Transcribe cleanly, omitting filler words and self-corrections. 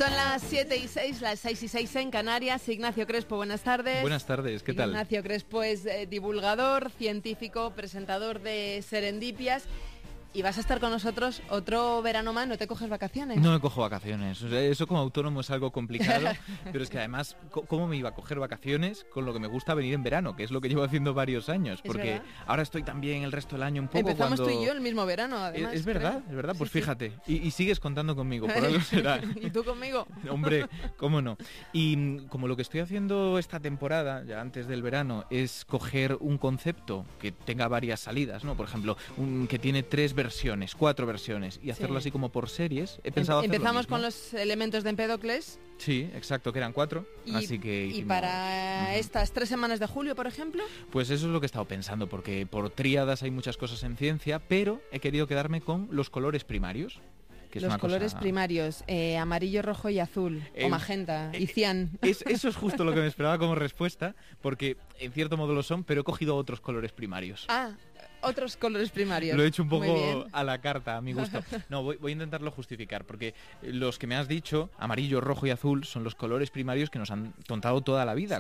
Son las 7:06, las 6:06 en Canarias. Ignacio Crespo, buenas tardes. Buenas tardes, ¿qué tal? Ignacio Crespo es divulgador, científico, presentador de Serendipias. Y vas a estar con nosotros otro verano más, ¿no te coges vacaciones? No me cojo vacaciones, o sea, eso como autónomo es algo complicado, pero es que además, ¿cómo me iba a coger vacaciones con lo que me gusta venir en verano? Que es lo que llevo haciendo varios años, porque verdad. Ahora estoy también el resto del año un poco Empezamos cuando... tú y yo el mismo verano, además. Es verdad, pues Sí, fíjate, y sigues contando conmigo, por algo será. ¿Y tú conmigo? Hombre, cómo no. Y como lo que estoy haciendo esta temporada, ya antes del verano, es coger un concepto que tenga varias salidas, ¿no? Por ejemplo, que tiene 3 versiones, 4 versiones, y hacerlo así como por series. He pensado hacer lo Empezamos mismo. con los elementos de Empédocles. Sí, exacto, que eran 4, así que ¿Y hicimos... para estas 3 semanas de julio, por ejemplo? Pues eso es lo que he estado pensando, porque por tríadas hay muchas cosas en ciencia, pero he querido quedarme con los colores primarios. Que es Los una colores cosa... primarios, amarillo, rojo y azul, o magenta y cian. Eso es justo lo que me esperaba como respuesta, porque en cierto modo lo son, pero he cogido otros colores primarios. Ah, otros colores primarios. Lo he hecho un Muy poco bien. a la carta, a mi gusto. No, voy a intentarlo justificar, porque los que me has dicho, amarillo, rojo y azul, son los colores primarios que nos han contado toda la vida.